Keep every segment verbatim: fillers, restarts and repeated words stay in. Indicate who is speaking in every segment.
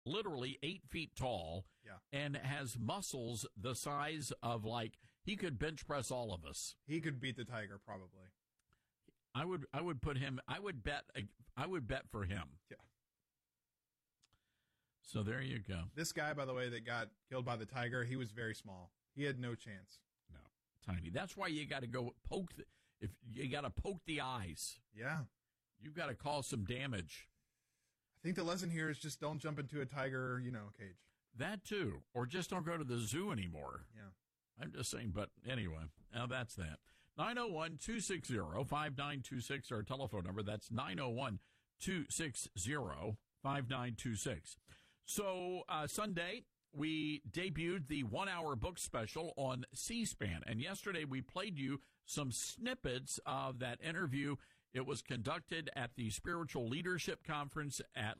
Speaker 1: literally eight feet tall,
Speaker 2: yeah.
Speaker 1: and has muscles the size of, like, he could bench press all of us.
Speaker 2: He could beat the Tiger, probably.
Speaker 1: I would I would put him, I would bet, I would bet for him.
Speaker 2: Yeah.
Speaker 1: So there you go.
Speaker 2: This guy, by the way, that got killed by the Tiger, he was very small. He had no chance.
Speaker 1: No, tiny. That's why you got to go poke, the, if you got to poke the eyes.
Speaker 2: Yeah.
Speaker 1: You've got to cause some damage.
Speaker 2: I think the lesson here is just don't jump into a tiger, you know, cage.
Speaker 1: That too. Or just don't go to the zoo anymore.
Speaker 2: Yeah.
Speaker 1: I'm just saying, but anyway, now that's that. nine oh one, two six zero, five nine two six, our telephone number. That's nine oh one, two six zero, five nine two six. So, uh, Sunday, we debuted the one-hour book special on C-SPAN. And yesterday, we played you some snippets of that interview. It was conducted at the Spiritual Leadership Conference at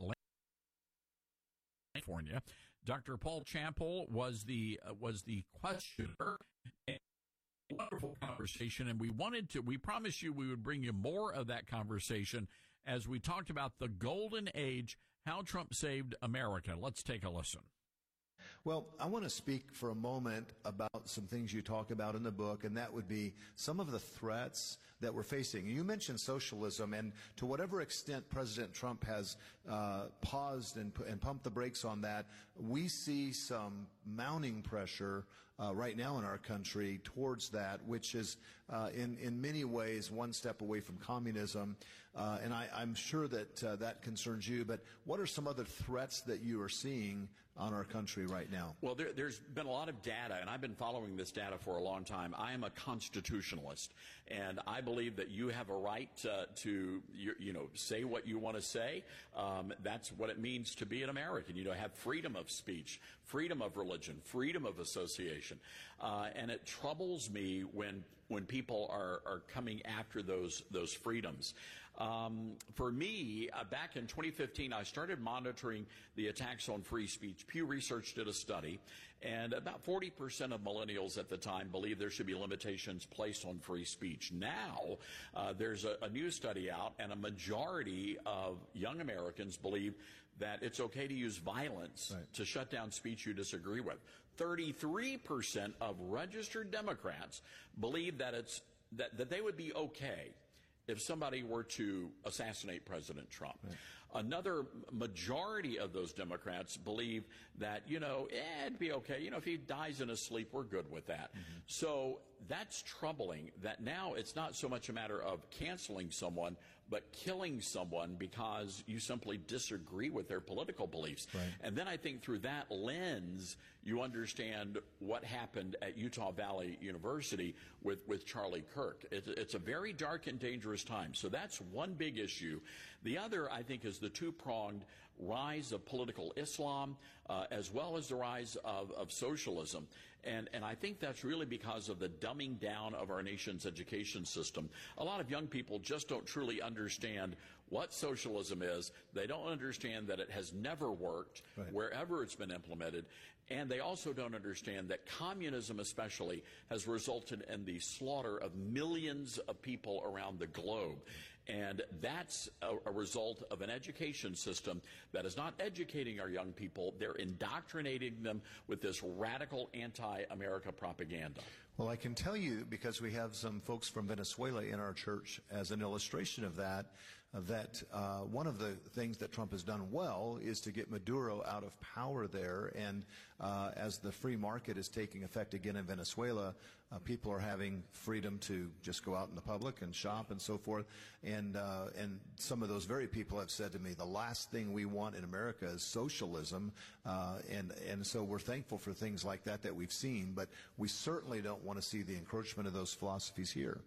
Speaker 1: California. Doctor Paul Champel was the uh, was the questioner. And wonderful conversation, and we wanted to. We promised you we would bring you more of that conversation as we talked about the golden age, how Trump saved America. Let's take a listen.
Speaker 3: Well, I want to speak for a moment about some things you talk about in the book, and that would be some of the threats that we're facing. You mentioned socialism, and to whatever extent President Trump has uh, paused and, and pumped the brakes on that, we see some mounting pressure uh, right now in our country towards that, which is uh, in, in many ways one step away from communism. Uh, and I, I'm sure that uh, that concerns you, but what are some other threats that you are seeing on our country right now?
Speaker 4: Well, there, there's been a lot of data, and I've been following this data for a long time. I am a constitutionalist, and I believe that you have a right uh, to, you, you know, say what you want to say. Um, that's what it means to be an American. You know, have freedom of speech, freedom of religion, freedom of association. Uh, and it troubles me when when people are, are coming after those those freedoms. Um, for me, uh, back in twenty fifteen, I started monitoring the attacks on free speech. Pew Research did a study, and about forty percent of millennials at the time believe there should be limitations placed on free speech. Now, uh, there's a, a new study out, and a majority of young Americans believe that it's okay to use violence right. to shut down speech you disagree with. thirty-three percent of registered Democrats believe that it's that, that they would be okay if somebody were to assassinate President Trump. Right. Another majority of those Democrats believe that, you know, eh, it'd be okay. You know, if he dies in his sleep, we're good with that. Mm-hmm. So that's troubling that now it's not so much a matter of canceling someone, but killing someone because you simply disagree with their political beliefs.
Speaker 3: Right.
Speaker 4: And then I think through that lens, you understand what happened at Utah Valley University with, with Charlie Kirk. It, it's a very dark and dangerous time. So that's one big issue. The other, I think, is the two-pronged rise of political Islam, uh, as well as the rise of, of socialism. And, and I think that's really because of the dumbing down of our nation's education system. A lot of young people just don't truly understand what socialism is. They don't understand that it has never worked right. wherever it's been implemented. And they also don't understand that communism especially has resulted in the slaughter of millions of people around the globe. And that's a, a result of an education system that is not educating our young people. They're indoctrinating them with this radical anti-America propaganda.
Speaker 3: Well, I can tell you, because we have some folks from Venezuela in our church as an illustration of that, uh, that uh, one of the things that Trump has done well is to get Maduro out of power there. And uh, as the free market is taking effect again in Venezuela, uh, people are having freedom to just go out in the public and shop and so forth. And uh, and some of those very people have said to me, the last thing we want in America is socialism. Uh, and, and so we're thankful for things like that that we've seen, but we certainly don't want to see the encroachment of those philosophies here.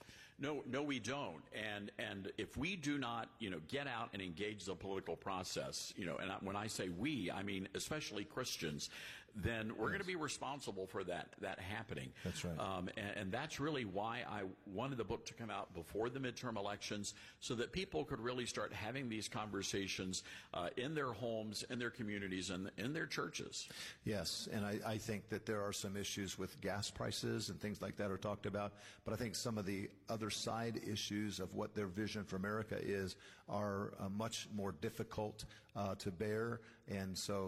Speaker 4: No, no, we don't. And and if we do not, you know, get out and engage the political process, you know, and when I say we, I mean especially Christians, then we're going to be responsible for that that happening.
Speaker 3: That's right.
Speaker 4: Um, and, and that's really why I wanted the book to come out before the midterm elections, so that people could really start having these conversations uh, in their homes, in their communities, and in their churches.
Speaker 3: Yes, and I, I think that there are some issues with gas prices and things like that are talked about, but I think some of the other side issues of what their vision for America is are uh, much more difficult uh, to bear, and so